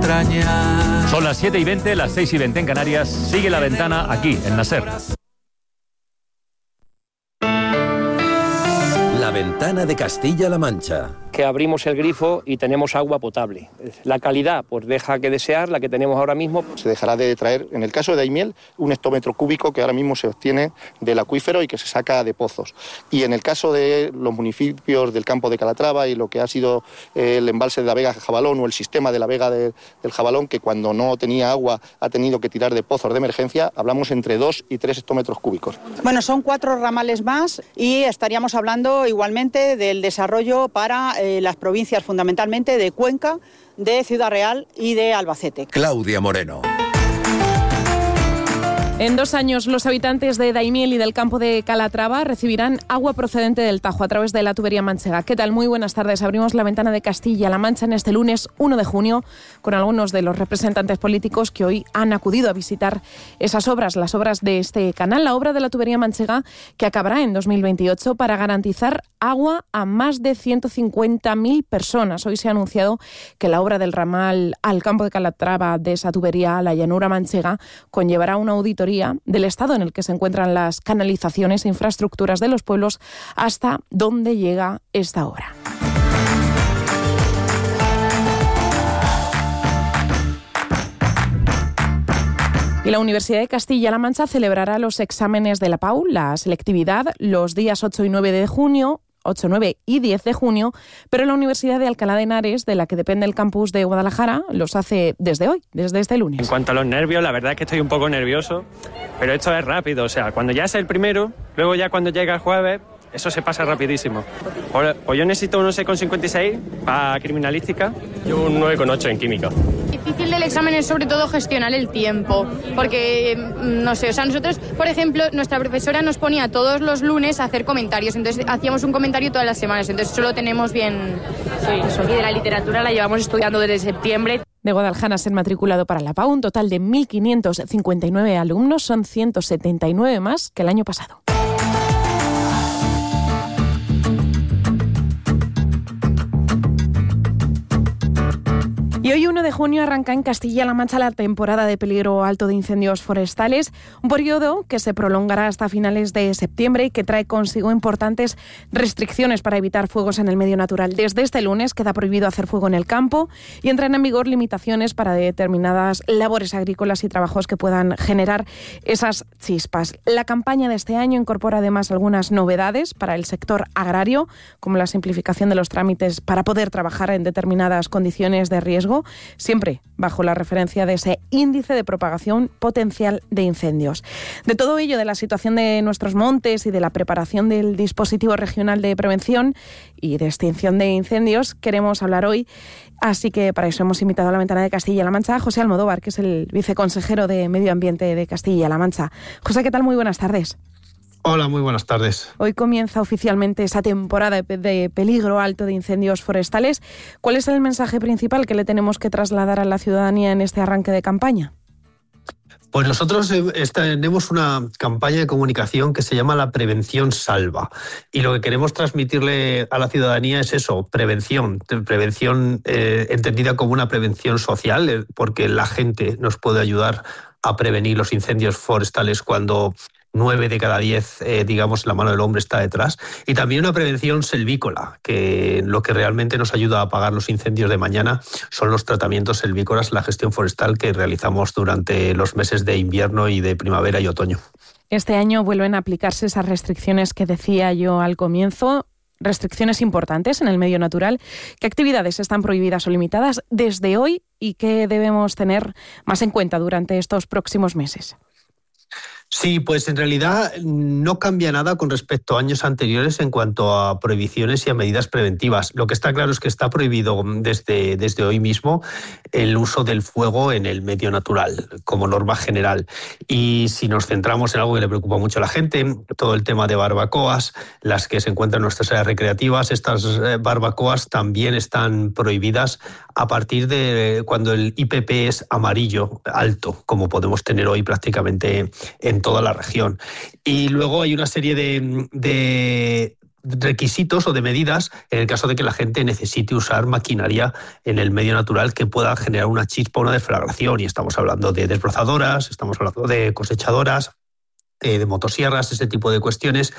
extrañar. Son las 7:20, las 6:20 en Canarias. Sigue La Ventana aquí, en la SER. La Ventana de Castilla-La Mancha. Que abrimos el grifo y tenemos agua potable. La calidad pues deja que desear, la que tenemos ahora mismo. Se dejará de traer, en el caso de Daimiel, un hectómetro cúbico que ahora mismo se obtiene del acuífero y que se saca de pozos. Y en el caso de los municipios del campo de Calatrava y lo que ha sido el embalse de la Vega Jabalón o el sistema de la Vega del Jabalón, que cuando no tenía agua ha tenido que tirar de pozos de emergencia, hablamos entre 2 y 3 hectómetros cúbicos. Bueno, son 4 ramales más y estaríamos hablando igualmente del desarrollo para las provincias fundamentalmente de Cuenca, de Ciudad Real y de Albacete. Claudia Moreno. En 2 años, los habitantes de Daimiel y del campo de Calatrava recibirán agua procedente del Tajo a través de la tubería manchega. ¿Qué tal? Muy buenas tardes. Abrimos La Ventana de Castilla-La Mancha en este lunes 1 de junio con algunos de los representantes políticos que hoy han acudido a visitar esas obras, las obras de este canal, la obra de la tubería manchega que acabará en 2028 para garantizar agua a más de 150.000 personas. Hoy se ha anunciado que la obra del ramal al campo de Calatrava de esa tubería a la llanura manchega conllevará una auditoría del estado en el que se encuentran las canalizaciones e infraestructuras de los pueblos hasta dónde llega esta obra. Y la Universidad de Castilla-La Mancha celebrará los exámenes de la PAU, la selectividad, los días 8 y 9 de junio, 8, 9 y 10 de junio, pero la Universidad de Alcalá de Henares, de la que depende el campus de Guadalajara, los hace desde hoy, desde este lunes. En cuanto a los nervios, la verdad es que estoy un poco nervioso, pero esto es rápido, o sea, cuando ya es el primero, luego ya cuando llega el jueves, eso se pasa rapidísimo. Pues yo necesito un 6,56 para criminalística y un 9,8 en química. Difícil del examen es sobre todo gestionar el tiempo, porque, no sé, o sea, nosotros, por ejemplo, nuestra profesora nos ponía todos los lunes a hacer comentarios, entonces hacíamos un comentario todas las semanas, entonces eso lo tenemos bien. Sí, eso. Y de la literatura la llevamos estudiando desde septiembre. De Guadalajara se han matriculado para la PAU un total de 1.559 alumnos, son 179 más que el año pasado. Y hoy 1 de junio arranca en Castilla-La Mancha la temporada de peligro alto de incendios forestales, un periodo que se prolongará hasta finales de septiembre y que trae consigo importantes restricciones para evitar fuegos en el medio natural. Desde este lunes queda prohibido hacer fuego en el campo y entran en vigor limitaciones para determinadas labores agrícolas y trabajos que puedan generar esas chispas. La campaña de este año incorpora además algunas novedades para el sector agrario, como la simplificación de los trámites para poder trabajar en determinadas condiciones de riesgo, siempre bajo la referencia de ese índice de propagación potencial de incendios. De todo ello, de la situación de nuestros montes y de la preparación del dispositivo regional de prevención y de extinción de incendios, queremos hablar hoy. Así que para eso hemos invitado a La Ventana de Castilla-La Mancha a José Almodóvar, que es el viceconsejero de Medio Ambiente de Castilla-La Mancha. José, ¿qué tal? Muy buenas tardes. Hola, muy buenas tardes. Hoy comienza oficialmente esa temporada de peligro alto de incendios forestales. ¿Cuál es el mensaje principal que le tenemos que trasladar a la ciudadanía en este arranque de campaña? Pues nosotros tenemos una campaña de comunicación que se llama La Prevención Salva. Y lo que queremos transmitirle a la ciudadanía es eso, prevención entendida como una prevención social, porque la gente nos puede ayudar a prevenir los incendios forestales cuando 9 de cada 10, la mano del hombre está detrás. Y también una prevención selvícola, que lo que realmente nos ayuda a apagar los incendios de mañana son los tratamientos selvícolas, la gestión forestal que realizamos durante los meses de invierno y de primavera y otoño. Este año vuelven a aplicarse esas restricciones que decía yo al comienzo, restricciones importantes en el medio natural. ¿Qué actividades están prohibidas o limitadas desde hoy y qué debemos tener más en cuenta durante estos próximos meses? Sí, pues en realidad no cambia nada con respecto a años anteriores en cuanto a prohibiciones y a medidas preventivas. Lo que está claro es que está prohibido desde hoy mismo el uso del fuego en el medio natural, como norma general. Y si nos centramos en algo que le preocupa mucho a la gente, todo el tema de barbacoas, las que se encuentran en nuestras áreas recreativas, estas barbacoas también están prohibidas a partir de cuando el IPP es amarillo, alto, como podemos tener hoy prácticamente en toda la región. Y luego hay una serie de requisitos o de medidas en el caso de que la gente necesite usar maquinaria en el medio natural que pueda generar una chispa o una deflagración. Y estamos hablando de desbrozadoras, estamos hablando de cosechadoras, de motosierras, ese tipo de cuestiones.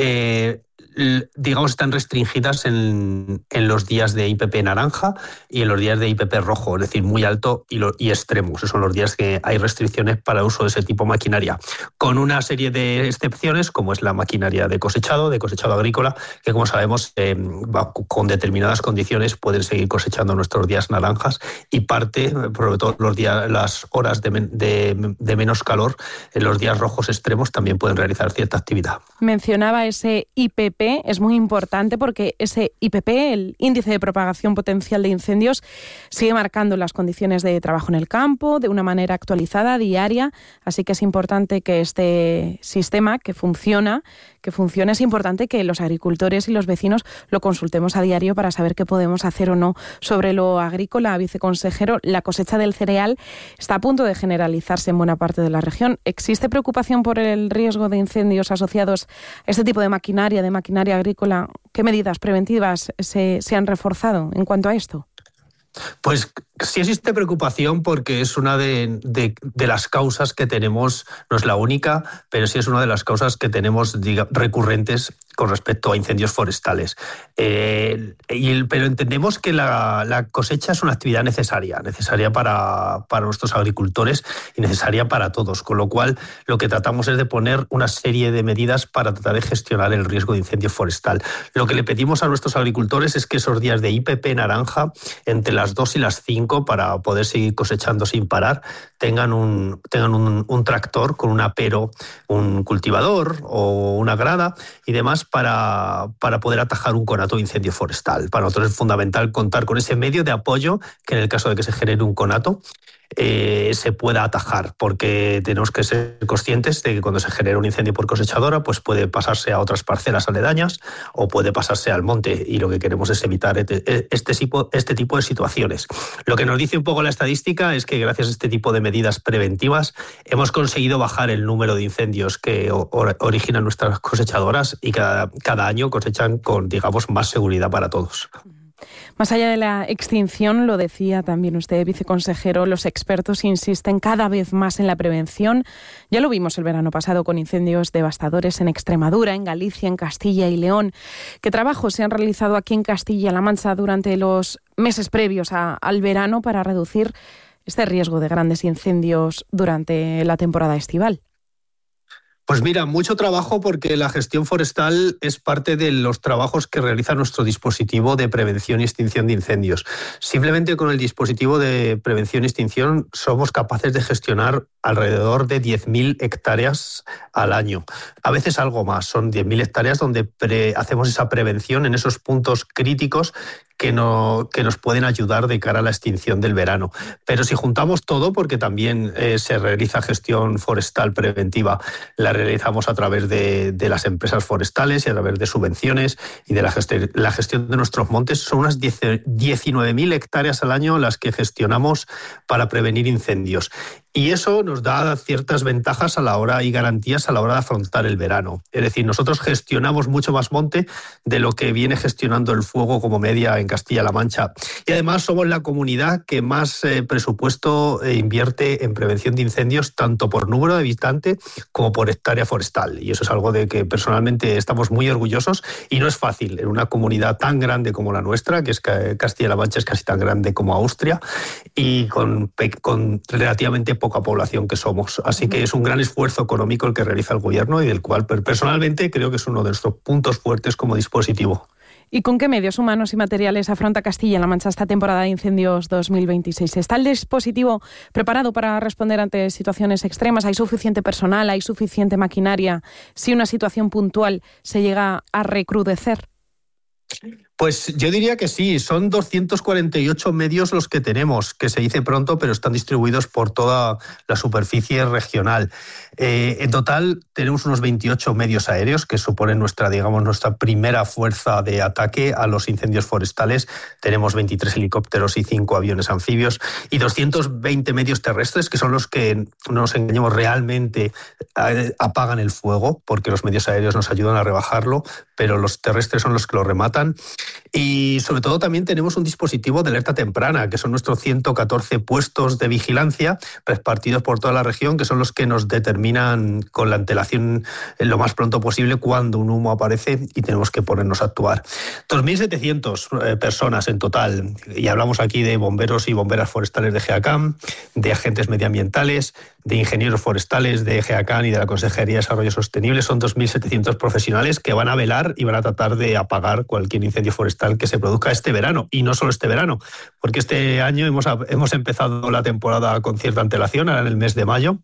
Digamos, están restringidas en los días de IPP naranja y en los días de IPP rojo, es decir, muy alto y extremo. Esos son los días que hay restricciones para el uso de ese tipo de maquinaria, con una serie de excepciones, como es la maquinaria de cosechado agrícola, que como sabemos, con determinadas condiciones pueden seguir cosechando nuestros días naranjas y parte, sobre todo las horas de menos calor, en los días rojos extremos también pueden realizar cierta actividad. Mencionaba ese IPP. Es muy importante porque ese IPP, el índice de propagación potencial de incendios, sigue marcando las condiciones de trabajo en el campo de una manera actualizada, diaria, así que es importante que este sistema que funcione, es importante que los agricultores y los vecinos lo consultemos a diario para saber qué podemos hacer o no sobre lo agrícola. Viceconsejero, la cosecha del cereal está a punto de generalizarse en buena parte de la región. ¿Existe preocupación por el riesgo de incendios asociados a este tipo de maquinaria agrícola? ¿Qué medidas preventivas se han reforzado en cuanto a esto? Pues sí existe preocupación porque es una de las causas que tenemos, no es la única, pero sí es una de las causas que tenemos recurrentes con respecto a incendios forestales. Pero entendemos que la cosecha es una actividad necesaria para nuestros agricultores y necesaria para todos, con lo cual lo que tratamos es de poner una serie de medidas para tratar de gestionar el riesgo de incendio forestal. Lo que le pedimos a nuestros agricultores es que esos días de IPP naranja, entre las 2 y las 5, para poder seguir cosechando sin parar, tengan un tractor con un apero, un cultivador o una grada y demás para poder atajar un conato de incendio forestal. Para nosotros es fundamental contar con ese medio de apoyo que en el caso de que se genere un conato se pueda atajar, porque tenemos que ser conscientes de que cuando se genera un incendio por cosechadora, pues puede pasarse a otras parcelas aledañas o puede pasarse al monte, y lo que queremos es evitar este tipo de situaciones. Lo que nos dice un poco la estadística es que gracias a este tipo de medidas preventivas hemos conseguido bajar el número de incendios que originan nuestras cosechadoras y cada año cosechan con, digamos, más seguridad para todos. Más allá de la extinción, lo decía también usted, viceconsejero, los expertos insisten cada vez más en la prevención. Ya lo vimos el verano pasado con incendios devastadores en Extremadura, en Galicia, en Castilla y León. ¿Qué trabajos se han realizado aquí en Castilla-La Mancha durante los meses previos al verano para reducir este riesgo de grandes incendios durante la temporada estival? Pues mira, mucho trabajo, porque la gestión forestal es parte de los trabajos que realiza nuestro dispositivo de prevención y extinción de incendios. Simplemente con el dispositivo de prevención y extinción somos capaces de gestionar alrededor de 10.000 hectáreas al año. A veces algo más, son 10.000 hectáreas donde hacemos esa prevención en esos puntos críticos que nos pueden ayudar de cara a la extinción del verano. Pero si juntamos todo, porque también se realiza gestión forestal preventiva, la realizamos a través de las empresas forestales y a través de subvenciones y de la gestión de nuestros montes, son unas 19.000 hectáreas al año las que gestionamos para prevenir incendios. Y eso nos da ciertas ventajas y garantías a la hora de afrontar el verano. Es decir, nosotros gestionamos mucho más monte de lo que viene gestionando el fuego como media en Castilla-La Mancha. Y además somos la comunidad que más presupuesto invierte en prevención de incendios, tanto por número de habitantes como por hectárea forestal. Y eso es algo de que personalmente estamos muy orgullosos, y no es fácil en una comunidad tan grande como la nuestra, que es Castilla-La Mancha, es casi tan grande como Austria, y con relativamente poca población que somos. Así que es un gran esfuerzo económico el que realiza el Gobierno y del cual personalmente creo que es uno de nuestros puntos fuertes como dispositivo. ¿Y con qué medios humanos y materiales afronta Castilla-La Mancha esta temporada de incendios 2026? ¿Está el dispositivo preparado para responder ante situaciones extremas? ¿Hay suficiente personal? ¿Hay suficiente maquinaria si una situación puntual se llega a recrudecer? Pues yo diría que sí, son 248 medios los que tenemos, que se dice pronto, pero están distribuidos por toda la superficie regional. En total tenemos unos 28 medios aéreos, que suponen nuestra primera fuerza de ataque a los incendios forestales. Tenemos 23 helicópteros y 5 aviones anfibios y 220 medios terrestres, que son los que, no nos engañemos, realmente apagan el fuego, porque los medios aéreos nos ayudan a rebajarlo, pero los terrestres son los que lo rematan. Y sobre todo también tenemos un dispositivo de alerta temprana, que son nuestros 114 puestos de vigilancia repartidos por toda la región, que son los que nos determinan con la antelación lo más pronto posible cuando un humo aparece y tenemos que ponernos a actuar. 2.700 personas en total, y hablamos aquí de bomberos y bomberas forestales de GEACAM, de agentes medioambientales, de ingenieros forestales de GEACAM y de la Consejería de Desarrollo Sostenible. Son 2.700 profesionales que van a velar y van a tratar de apagar cualquier incendio forestal que se produzca este verano, y no solo este verano, porque este año hemos empezado la temporada con cierta antelación, ahora en el mes de mayo,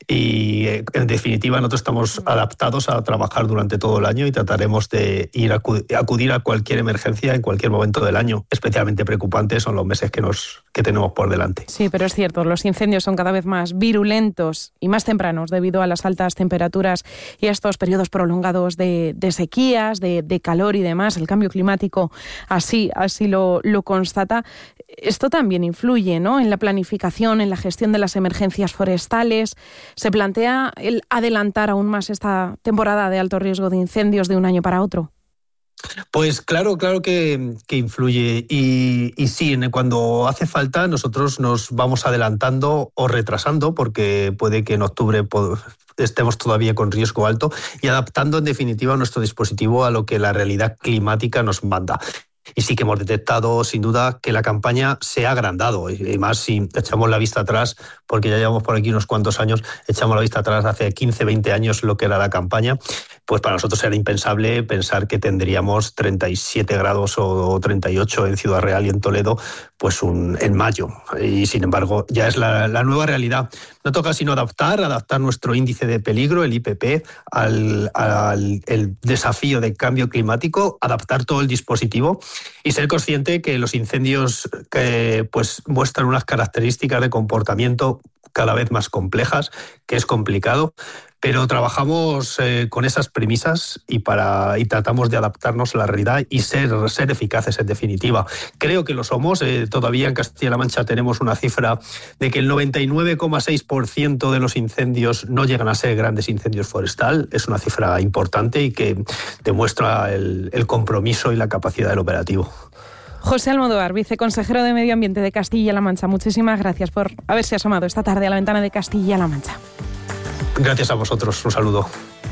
y en definitiva nosotros estamos adaptados a trabajar durante todo el año y trataremos de acudir a cualquier emergencia en cualquier momento del año. Especialmente preocupantes son los meses que tenemos por delante. Sí, pero es cierto, los incendios son cada vez más virulentos y más tempranos debido a las altas temperaturas y a estos periodos prolongados de sequías, de calor y demás. El cambio climático así lo constata. Esto también influye, ¿no?, en la planificación, en la gestión de las emergencias forestales. ¿Se plantea el adelantar aún más esta temporada de alto riesgo de incendios de un año para otro? Pues claro que influye y sí, cuando hace falta nosotros nos vamos adelantando o retrasando, porque puede que en octubre estemos todavía con riesgo alto, y adaptando en definitiva nuestro dispositivo a lo que la realidad climática nos manda. Y sí que hemos detectado, sin duda, que la campaña se ha agrandado, y más si echamos la vista atrás, porque ya llevamos por aquí unos cuantos años, echamos la vista atrás hace 15, 20 años lo que era la campaña, pues para nosotros era impensable pensar que tendríamos 37 grados o 38 en Ciudad Real y en Toledo pues en mayo. Y sin embargo, ya es la nueva realidad. No toca sino adaptar nuestro índice de peligro, el IPP, al desafío de cambio climático, adaptar todo el dispositivo y ser consciente que los incendios pues muestran unas características de comportamiento cada vez más complejas, que es complicado, pero trabajamos con esas premisas y tratamos de adaptarnos a la realidad y ser eficaces en definitiva. Creo que lo somos. Todavía en Castilla-La Mancha tenemos una cifra de que el 99,6% de los incendios no llegan a ser grandes incendios forestal. Es una cifra importante y que demuestra el compromiso y la capacidad del operativo. José Almodóvar, viceconsejero de Medio Ambiente de Castilla-La Mancha, muchísimas gracias por haberse asomado esta tarde a la ventana de Castilla-La Mancha. Gracias a vosotros, un saludo.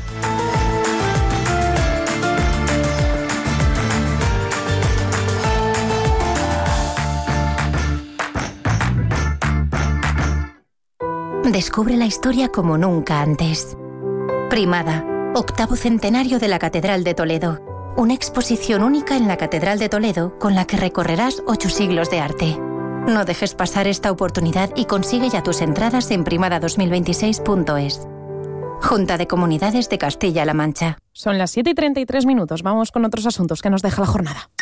Descubre la historia como nunca antes. Primada, 8º centenario de la Catedral de Toledo. Una exposición única en la Catedral de Toledo con la que recorrerás 8 siglos de arte. No dejes pasar esta oportunidad y consigue ya tus entradas en primada2026.es. Junta de Comunidades de Castilla-La Mancha. Son las 7:33. Vamos con otros asuntos que nos deja la jornada.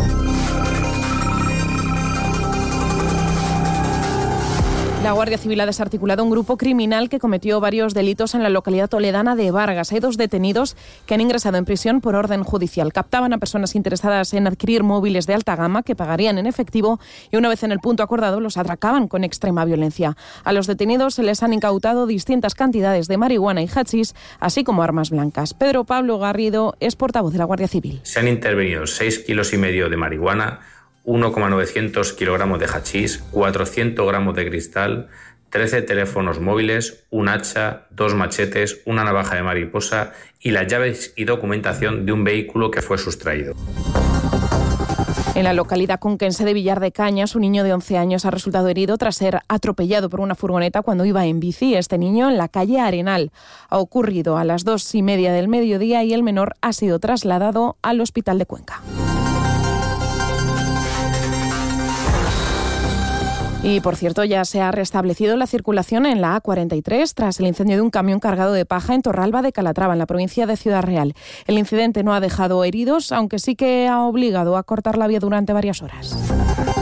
La Guardia Civil ha desarticulado un grupo criminal que cometió varios delitos en la localidad toledana de Vargas. Hay 2 detenidos que han ingresado en prisión por orden judicial. Captaban a personas interesadas en adquirir móviles de alta gama que pagarían en efectivo y una vez en el punto acordado los atracaban con extrema violencia. A los detenidos se les han incautado distintas cantidades de marihuana y hachís, así como armas blancas. Pedro Pablo Garrido es portavoz de la Guardia Civil. Se han intervenido 6,5 kilos de marihuana, 1,900 kilogramos de hachís, 400 gramos de cristal, 13 teléfonos móviles, un hacha, 2 machetes, una navaja de mariposa y las llaves y documentación de un vehículo que fue sustraído. En la localidad conquense de Villar de Cañas, un niño de 11 años ha resultado herido tras ser atropellado por una furgoneta cuando iba en bici. Este niño en la calle Arenal. Ha ocurrido a las 2:30 del mediodía y el menor ha sido trasladado al hospital de Cuenca. Y, por cierto, ya se ha restablecido la circulación en la A43 tras el incendio de un camión cargado de paja en Torralba de Calatrava, en la provincia de Ciudad Real. El incidente no ha dejado heridos, aunque sí que ha obligado a cortar la vía durante varias horas.